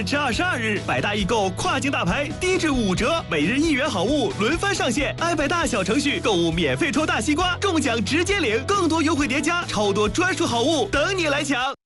日至22日，百大易购跨境大牌低至5折，每日1元好物轮番上线。爱百大小程序购物免费抽大西瓜，中奖直接领，更多优惠叠加，超多专属好物等你来抢。